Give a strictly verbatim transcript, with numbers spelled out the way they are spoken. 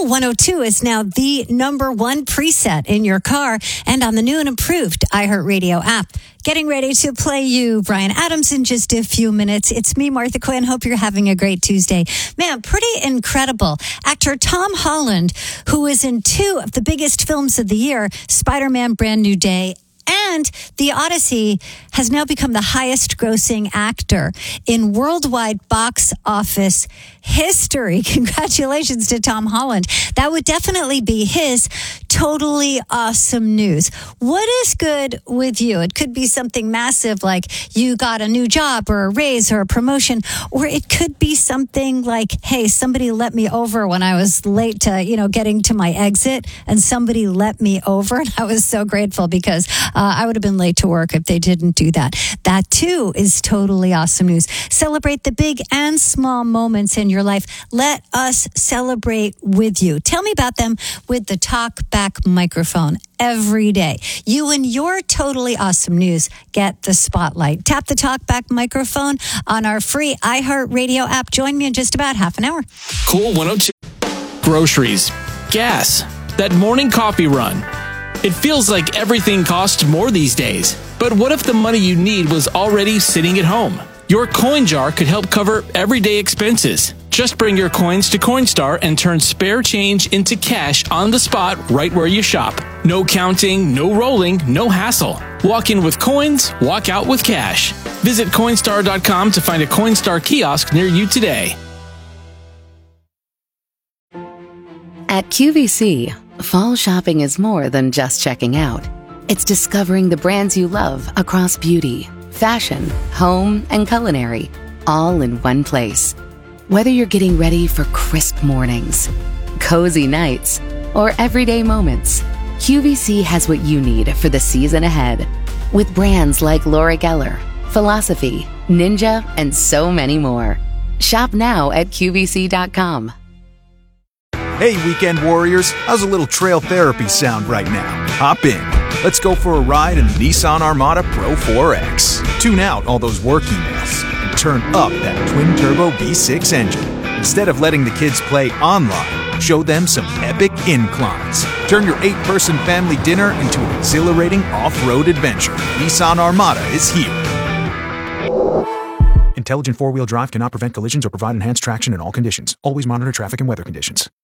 Cool one oh two is now the number one preset in your car and on the new and improved iHeartRadio app. Getting ready to play you Bryan Adams in just a few minutes. It's me, Martha Quinn. Hope you're having a great Tuesday. Man, pretty incredible. Actor Tom Holland, who is in two of the biggest films of the year, Spider-Man Brand New Day and The Odyssey, has now become the highest grossing actor in worldwide box office history. Congratulations to Tom Holland. That would definitely be his totally awesome news. What is good with you? It could be something massive like you got a new job or a raise or a promotion, or it could be something like, hey, somebody let me over when I was late to, you know, getting to my exit, and somebody let me over. And I was so grateful because uh, I would have been late to work if they didn't do that. That too is totally awesome news. Celebrate the big and small moments in your life. Let us celebrate with you. Tell me about them with the Talk Back microphone every day. You and your totally awesome news get the spotlight. Tap the Talk Back microphone on our free iHeartRadio app. Join me in just about half an hour. Cool one oh two. Groceries, gas, that morning coffee run. It feels like everything costs more these days. But what if the money you need was already sitting at home? Your coin jar could help cover everyday expenses. Just bring your coins to Coinstar and turn spare change into cash on the spot right where you shop. No counting, no rolling, no hassle. Walk in with coins, walk out with cash. Visit Coinstar dot com to find a Coinstar kiosk near you today. At Q V C, fall shopping is more than just checking out. It's discovering the brands you love across beauty, fashion, home, and culinary, all in one place. Whether you're getting ready for crisp mornings, cozy nights, or everyday moments, Q V C has what you need for the season ahead. With brands like Laura Geller, Philosophy, Ninja, and so many more. Shop now at Q V C dot com. Hey, weekend warriors, how's a little trail therapy sound right now? Hop in. Let's go for a ride in the Nissan Armada Pro four X. Tune out all those work emails and turn up that twin-turbo V six engine. Instead of letting the kids play online, show them some epic inclines. Turn your eight-person family dinner into an exhilarating off-road adventure. Nissan Armada is here. Intelligent four-wheel drive cannot prevent collisions or provide enhanced traction in all conditions. Always monitor traffic and weather conditions.